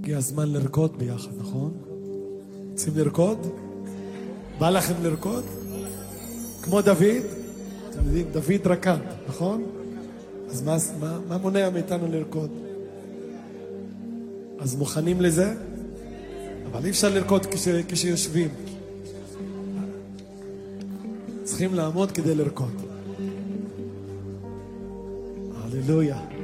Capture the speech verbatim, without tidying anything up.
הגיע הזמן לרקוד ביחד, נכון? רוצים לרקוד? בא לכם לרקוד? כמו דוד? אתם יודעים, דוד רקד, נכון? אז מה, מה, מה מונע מאיתנו לרקוד? אז מוכנים לזה? אבל אי אפשר לרקוד כש, כשיושבים. צריכים לעמוד כדי לרקוד. הללויה.